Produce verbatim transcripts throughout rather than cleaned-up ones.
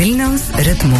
Vilniaus ritmu.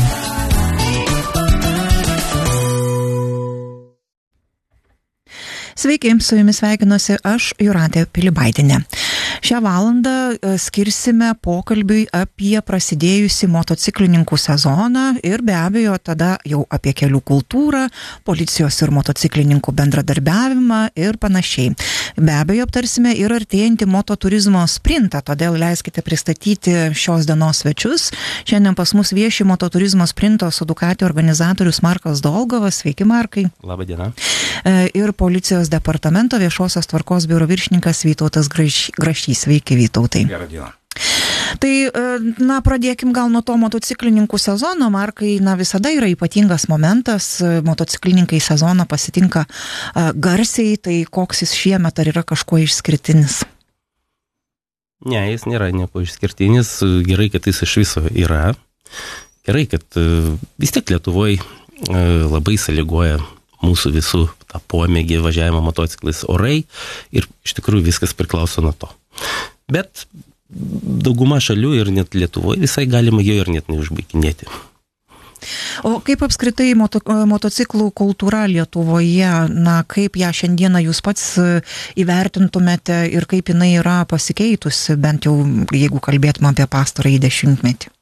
Sveiki, su jumis sveikinuosi aš, Jūratė Pilibaitienė. Šią valandą skirsime pokalbiui apie prasidėjusį motociklininkų sezoną ir be abejo tada jau apie kelių kultūrą, policijos ir motociklininkų bendradarbiavimą ir panašiai. Be abejo aptarsime ir artėjantį mototurizmo sprintą, todėl leiskite pristatyti šios dienos svečius. Šiandien pas mus vieši mototurizmo sprinto su Ducati organizatorius Markas Dolgovas. Sveiki, Markai. Labą dieną. Ir policijos departamento viešosios tvarkos biuro viršininkas Vytautas Grašys. Sveiki, Vytautai. Gerą dieną. Tai, na, pradėkim gal nuo to motociklininkų sezono. Markai, na, visada yra ypatingas momentas. Motociklininkai sezoną pasitinka garsiai, tai koks jis šiemet, ar yra kažkuo išskirtinis? Ne, jis nėra nieko išskirtinis. Gerai, kad jis iš viso yra. Gerai, kad vis tiek Lietuvoje labai sąlygoja mūsų visų tą pomėgį važiavimo motociklais orai ir iš tikrųjų viskas priklauso nuo to. Bet dauguma šalių ir net Lietuvoje visai galima jo ir net neužbaiginėti. O kaip apskritai moto, motociklų kultūra Lietuvoje, na, kaip ją šiandieną jūs pats įvertintumėte ir kaip jinai yra pasikeitusi, bent jau jeigu kalbėtume apie pastarąjį dešimtmetį?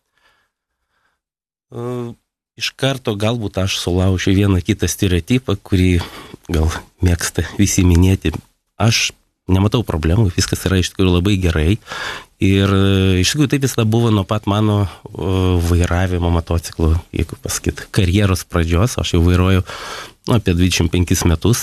Uh. Iš karto galbūt aš sulaušiu vieną kitą stereotipą, kurį gal mėgsta visi minėti. Aš nematau problemų, viskas yra iš tikrųjų labai gerai. Ir iš tikrųjų taip visada buvo nuo pat mano vairavimo motociklų, jeigu pasakyt, karjeros pradžios. Aš jau vairuoju nu, apie dvidešimt penkis metus.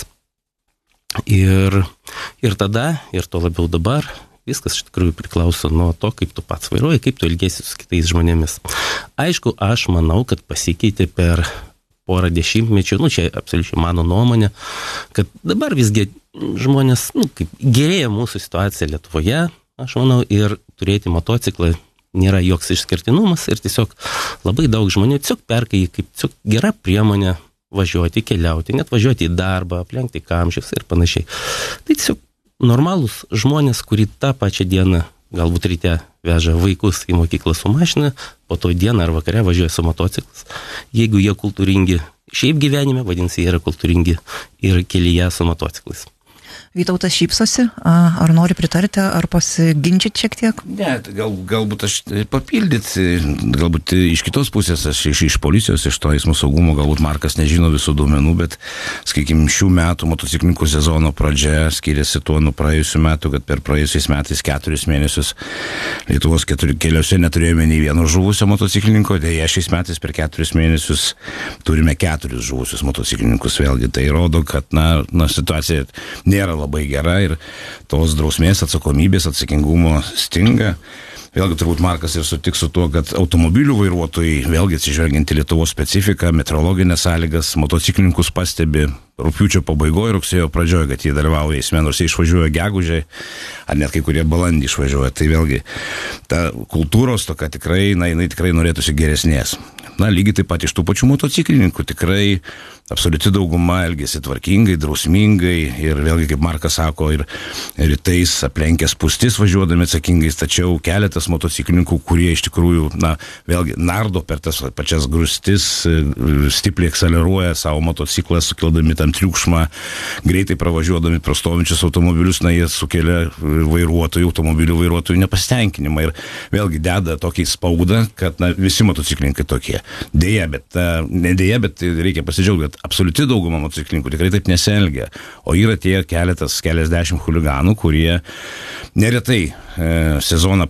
Ir, ir tada, ir to labiau dabar, viskas iš tikrųjų priklauso nuo to, kaip tu pats vairuoji, kaip tu elgiesi su kitais žmonėmis. Aišku, aš manau, kad pasikeitė per porą dešimtmečių, nu čia absoliučiai mano nuomonė, kad dabar visgi žmonės, nu, kaip gerėja mūsų situacija Lietuvoje, aš manau, ir turėti motociklą nėra joks išskirtinumas ir tiesiog labai daug žmonių tiesiog perka jį kaip tiesiog gera priemonė važiuoti, keliauti, net važiuoti į darbą, aplenkti kamščius ir panašiai. Tai tiesiog normalūs žmonės, kurie tą pačią dieną galbūt ryte veža vaikus į mokyklą su mašina, po to dieną ar vakare važiuoja su motociklas. Jeigu jie kultūringi šiaip gyvenime, vadinasi, jie yra kultūringi ir kelyje su motociklais. Vytautas šypsosi, ar nori pritarti, ar pasiginčyti šiek tiek? Ne, gal, galbūt aš papildyti, galbūt iš kitos pusės, aš iš, iš policijos, iš to eismo saugumo, galbūt Markas nežino visų duomenų, bet, sakykime, šių metų motociklininkų sezono pradžia skiriasi tuo nuo praėjusių metų, kad per praėjusiais metais keturis mėnesius Lietuvos keturi, keliuose neturėjome nei vieno žuvusio motociklininko, dėja šiais metais per keturis mėnesius turime keturis žuvusius motociklininkus. Vėlgi tai rodo, kad na, na, situacija nėra labai gera ir tos drausmės, atsakomybės, atsakingumo stinga. Vėlgi turbūt Markas ir sutiks su tuo, kad automobilių vairuotojai, vėlgi atsižvelgiant į Lietuvos specifiką, meteorologinės sąlygas, motociklininkus pastebi rugpjūčio pabaigoje, rugsėjo pradžioje, kad jie dalyvauja eisme, nors jie išvažiuoja gegužę, ar net kai kurie balandį išvažiuoja. Tai vėlgi ta kultūros tokia tikrai, na, jinai tikrai norėtųsi geresnės. Na, lygiai taip pat iš tų pačių motociklininkų tikrai absoliuti dauguma elgėsi tvarkingai, drausmingai ir vėlgi, kaip Markas sako, ir rytais aplenkęs spūstis važiuodami atsakingais, tačiau keletas motociklininkų, kurie iš tikrųjų, na, vėlgi nardo per tas pačias grūstis, stipriai akceleruoja savo motociklą, sukildami tam triukšmą, greitai pravažiuodami pro stovinčius automobilius, na, jie sukelia vairuotojų, automobilių vairuotojų nepasitenkinimą ir vėlgi deda tokį spaudą, kad, na, visi motociklininkai tokie. Deja, bet, ne deja, bet reikia pasidžiaugti, kad absoliuti dauguma motociklininkų tikrai taip nesielgia, o yra tie keletas, keliasdešimt chuliganų, kurie neretai e, sezoną